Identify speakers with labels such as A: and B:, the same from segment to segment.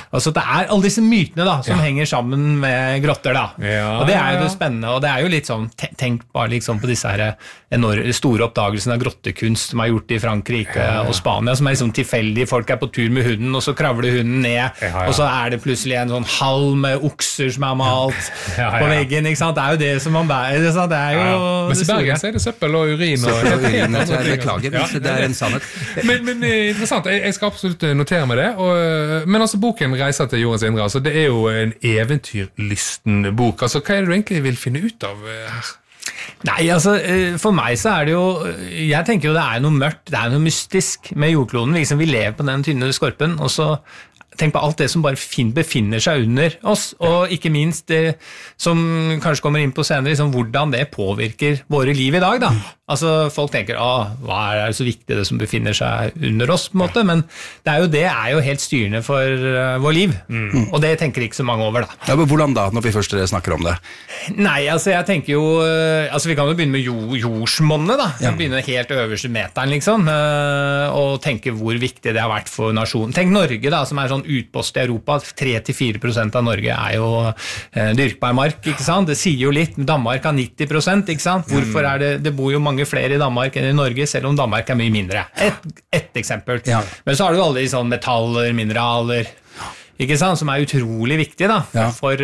A: Altså det alle disse mytene da, som henger sammen med grotter da. Og det jo det spennende, og det jo litt sånn, tenk bare liksom på disse her store oppdagelsene av grottekunst som gjort i Frankrike og Spania, som liksom tilfeldige, folk på tur med hunden, og så kravler hunden ned, og så det plutselig en sånn hall med okser som malt på veggen, ikke sant? Det jo det som man bærer, det jo...
B: Men i Bergen så det søppel og urin, og
C: jeg beklager, det en sannhet.
B: Men interessant, jeg skal absolutt notere meg det, men altså boken Reiser til jordens indre, altså, det jo en eventyrlysten bok. Altså, hva det du egentlig vil finne ut av her?
A: Nei, altså, for meg så det jo, jeg tenker jo det noe mørkt, det noe mystisk med jordkloden, liksom vi lever på den tynne skorpen, og så tenk på alt det som bare befinner seg under oss, og ikke minst det som kanskje kommer inn på senere, liksom, hvordan det påvirker våre liv i dag da. Altså, folk tenker, hva det så viktig det som befinner seg under oss, på en måte, men det jo helt styrende for vår liv, og det tenker ikke så mange over da.
C: Ja, men hvordan da, når vi først snakker om det?
A: Nei, altså, jeg tenker jo, altså, vi kan jo begynne med jordsmonnet da, begynne helt øverste meteren, liksom, og tenke hvor viktig det har vært for nasjonen. Tenk Norge da, som sånn utpost i Europa, 3-4% av Norge jo dyrkbar mark, ikke sant? Det sier jo litt, Danmark har 90%, ikke sant? Hvorfor det bor jo mange flere i Danmark enn i Norge, selv om Danmark mye mindre. Et eksempel. Men så har du alle de sånn metaller, mineraler, ikke sant, som utrolig viktig da, for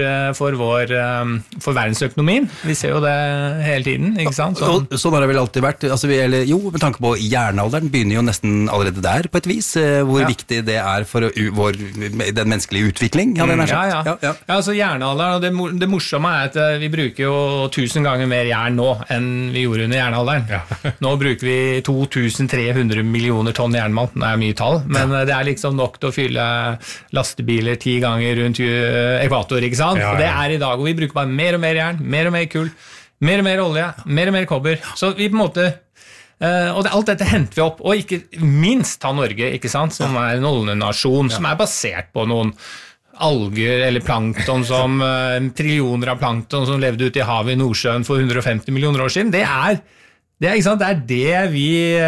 A: verdensøkonomien. Vi ser jo det hele tiden, ikke sant?
C: Sånn har det vel alltid vært. Altså, med tanke på jernalderen begynner jo nesten allerede der på et vis, hvor viktig det for den menneskelige utvikling.
A: Altså jernalderen, og det morsomme at vi bruker jo 1000 ganger mer jern nå enn vi gjorde under jernalderen. Nå bruker vi 2300 millioner tonn jernmalm, det mye tall, men det liksom nok til å fylle lastebiler 10 ganger rundt ekvator, ikke sant? Og det i dag, og vi bruker bare mer og mer jern, mer og mer kull, mer og mer olje, mer og mer kobber. Så vi på en måte, og alt dette henter vi opp, og ikke minst ta Norge, ikke sant? Som en oljenasjon, som basert på noen alger eller plankton som trillioner av plankton som levde ute i havet i Nordsjøen for 150 millioner år siden. Det ikke sant? Det vi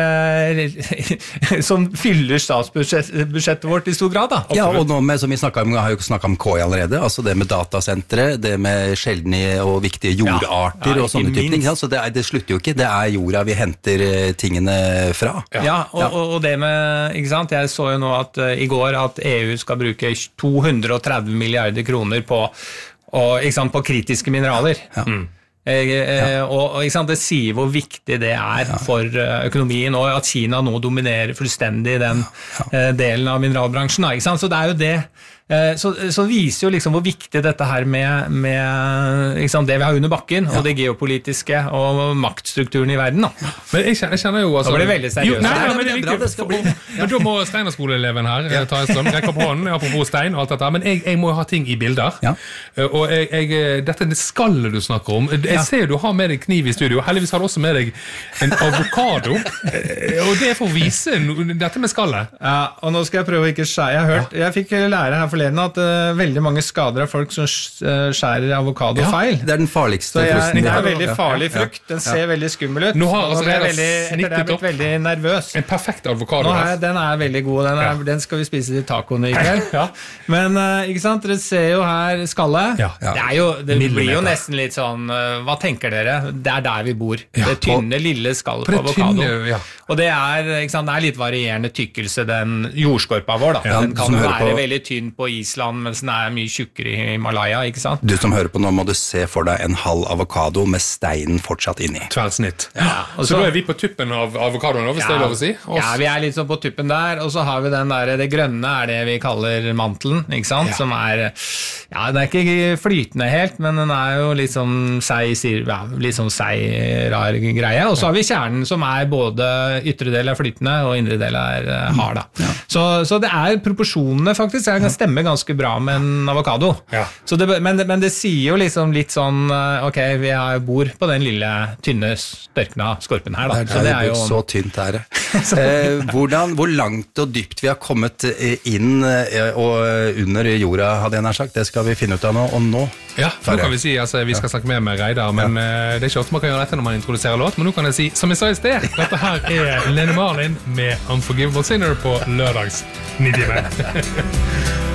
A: som fyller statsbudsjettet vårt i stor grad da.
C: Ja, og nå som vi har jo snakket om KI allerede, altså det med datasentre, det med sjeldne og viktige jordarter og sånne typer ting, så det slutter jo ikke, det jorda vi henter tingene fra.
A: Og det med, ikke sant, jeg så jo nå at i går at EU skal bruke 230 milliarder kroner på kritiske mineraler. Og ikke sant, det sier hvor viktig det for økonomien, og at Kina nå dominerer fullstendig den delen av mineralbransjen, ikke sant? Så det jo det så viser jo liksom hvor viktig dette her med ikke sant, det vi har under bakken, og det geopolitiske og maktstrukturen i verden da.
B: Men jeg kjenner jo altså,
A: da blir det veldig seriøst.
C: Men det bra det skal bli.
B: Men da må Steinerskoleeleven her ta en strøm, rekke opp hånden, apropos stein og alt dette, men jeg må jo ha ting i bilder, og dette skallet du snakker om, jeg ser jo du har med deg kniv i studio, heldigvis har du også med deg en avokado, og det for å vise dette med skallet.
A: Ja, og nå skal jeg prøve å ikke skjære, jeg fikk lære her forleden at veldig mange skader av folk som skjærer avokado feil.
C: Det den farligste frukten.
A: Det veldig farlig frukt, den ser veldig skummel ut.
B: Nå har
A: altså jeg blitt veldig nervøs.
B: En perfekt avokado.
A: Den veldig god, den skal vi spise til tacoene i kveld. Men ikke sant, dere ser jo her skallet. Det blir jo nesten litt sånn, hva tenker dere? Det der vi bor. Det tynne, lille skallet på avokado. Og det ikke sant, det litt varierende tykkelse, den jordskorpa vår da. Den kan være veldig tynn på Island, mens den mye tjukkere i Himalaya, ikke sant?
C: Du som hører på nå, må du se for deg en halv avokado med steinen fortsatt inni.
B: Tverrsnitt. Så da vi på tuppen av avokadoen, hvis det lov å si?
A: Vi litt sånn på tuppen der, og så har vi den der, det grønne det vi kaller mantelen, ikke sant? Som den ikke flytende helt, men den jo litt sånn litt sånn rar greie, og så har vi kjernen som både ytre del flytende, og indre del hard da. Så det proporsjonene faktisk, det kan stemme ganske bra med en avokado. Så men det sier jo liksom litt sånn, ok, vi bor på den lille, tynne, størkna skorpen her da.
C: Så det jo så tynt det. Hvor langt og dypt vi har kommet inn og under jorda, hadde jeg nær sagt, det skal vi finne ut av nå, og nå.
B: Ja, nå kan vi si, altså, vi skal snakke mer med Reidar, men det ikke ofte man kan gjøre dette når man introduserer låt, men nå kan jeg si, som jeg sa i sted, dette her Lene Marlin med Unforgivable Sinner på lørdags 9 timer.